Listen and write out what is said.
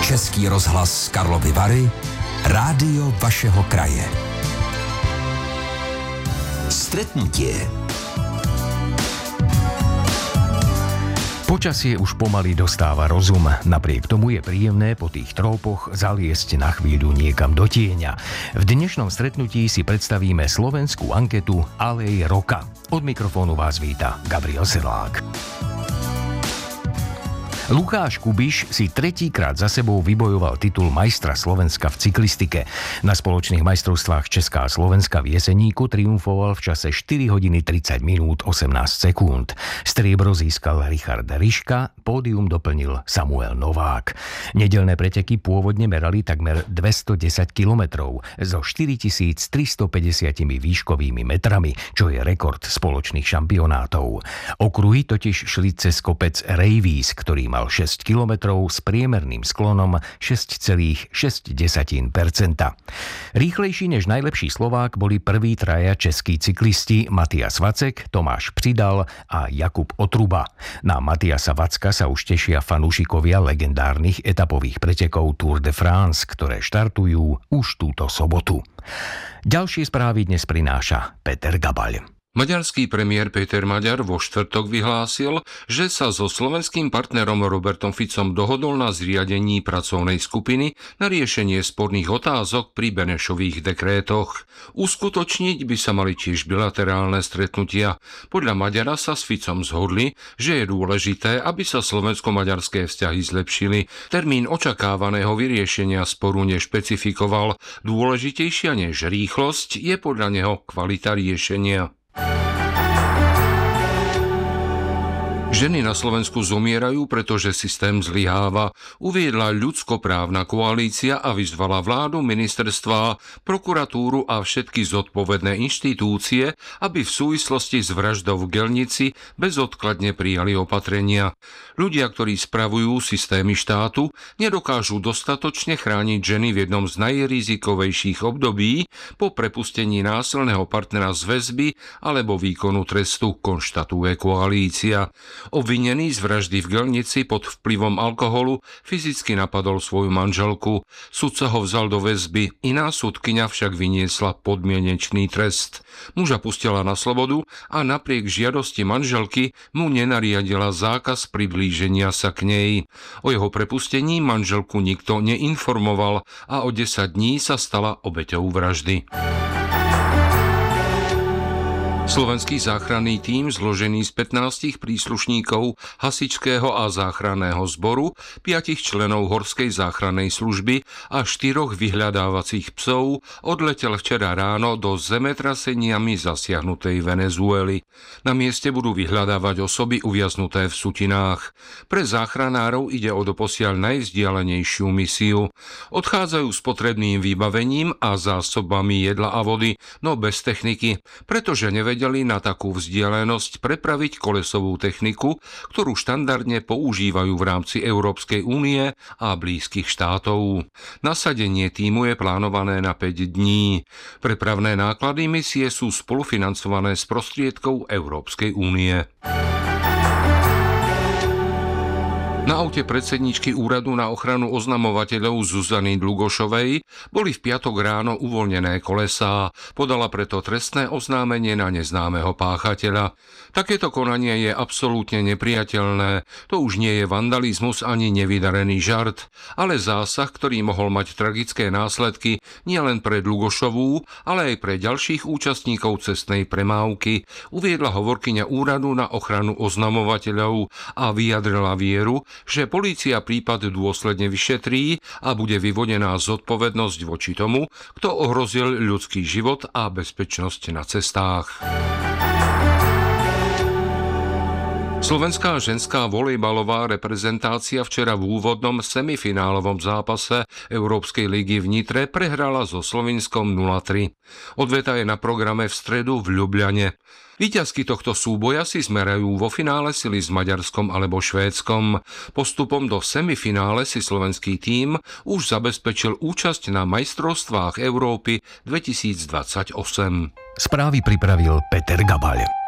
Český rozhlas Karlovy Vary, rádio vašeho kraje. Stretnutie. Počasie už pomaly dostáva rozum. Napriek tomu je príjemné po tých trópoch zaliesť na chvíľu niekam do tieňa. V dnešnom stretnutí si predstavíme slovenskú anketu Alej roka. Od mikrofónu vás víta Gabriel Sedlák. Lukáš Kubiš si tretíkrát za sebou vybojoval titul majstra Slovenska v cyklistike. Na spoločných majstrovstvách Česká a Slovenska v Jeseníku triumfoval v čase 4 hodiny 30 minút 18 sekúnd. Striebro získal Richard Ryška, pódium doplnil Samuel Novák. Nedeľné preteky pôvodne merali takmer 210 kilometrov so 4350 výškovými metrami, čo je rekord spoločných šampionátov. Okruhy totiž šli cez kopec Rejvís, ktorý mal 6 kilometrov s priemerným sklonom 6,6%. Rýchlejší než najlepší Slovák boli prví traja českí cyklisti Matias Vacek, Tomáš Přidal a Jakub Otruba. Na Matiasa Vacka sa už tešia fanúšikovia legendárnych etapových pretekov Tour de France, ktoré štartujú už túto sobotu. Ďalšie správy dnes prináša Peter Gabaľ. Maďarský premiér Péter Maďar vo štvrtok vyhlásil, že sa so slovenským partnerom Robertom Ficom dohodol na zriadení pracovnej skupiny na riešenie sporných otázok pri Benešových dekrétoch. Uskutočniť by sa mali tiež bilaterálne stretnutia. Podľa Maďara sa s Ficom zhodli, že je dôležité, aby sa slovensko-maďarské vzťahy zlepšili. Termín očakávaného vyriešenia sporu nešpecifikoval. Dôležitejšia než rýchlosť je podľa neho kvalita riešenia. Ženy na Slovensku zomierajú, pretože systém zlyháva, uviedla ľudskoprávna koalícia a vyzvala vládu, ministerstvá, prokuratúru a všetky zodpovedné inštitúcie, aby v súvislosti s vraždou v Gelnici bezodkladne prijali opatrenia. Ľudia, ktorí spravujú systémy štátu, nedokážu dostatočne chrániť ženy v jednom z najrizikovejších období po prepustení násilného partnera z väzby alebo výkonu trestu, konštatuje koalícia. Obvinený z vraždy v Gelnici pod vplyvom alkoholu fyzicky napadol svoju manželku. Sudca ho vzal do väzby, iná sudkyňa však vyniesla podmienečný trest. Muža pustila na slobodu a napriek žiadosti manželky mu nenariadila zákaz priblíženia sa k nej. O jeho prepustení manželku nikto neinformoval a o 10 dní sa stala obeťou vraždy. Slovenský záchranný tím, zložený z 15 príslušníkov hasičského a záchranného zboru, 5 členov horskej záchrannej služby a 4 vyhľadávacích psov, odletel včera ráno do zemetraseniami zasiahnutej Venezuely. Na mieste budú vyhľadávať osoby uviaznuté v sutinách. Pre záchranárov ide o doposiaľ najvzdialenejšiu misiu. Odchádzajú s potrebným vybavením a zásobami jedla a vody, no bez techniky, pretože nevedia na takú vzdialenosť prepraviť kolesovú techniku, ktorú štandardne používajú v rámci Európskej únie a blízkych štátov. Nasadenie tímu je plánované na 5 dní. Prepravné náklady misie sú spolufinancované z prostriedkov Európskej únie. Na aute predsedničky Úradu na ochranu oznamovateľov Zuzany Dlugošovej boli v piatok ráno uvoľnené kolesá. Podala preto trestné oznámenie na neznámeho páchateľa. Takéto konanie je absolútne nepriateľné. To už nie je vandalizmus ani nevydarený žart, ale zásah, ktorý mohol mať tragické následky nielen pre Dlugošovú, ale aj pre ďalších účastníkov cestnej premávky, uviedla hovorkyňa Úradu na ochranu oznamovateľov a vyjadrila vieru, že polícia prípad dôsledne vyšetrí a bude vyvodená zodpovednosť voči tomu, kto ohrozil ľudský život a bezpečnosť na cestách. Slovenská ženská volejbalová reprezentácia včera v úvodnom semifinálovom zápase Európskej ligy v Nitre prehrala so Slovinskom 0-3. Odveta je na programe v stredu v Ljubljane. Víťazky tohto súboja si zmerajú vo finále sily s Maďarskom alebo Švédskom. Postupom do semifinále si slovenský tím už zabezpečil účasť na majstrovstvách Európy 2028. Správy pripravil Peter Gabaľ.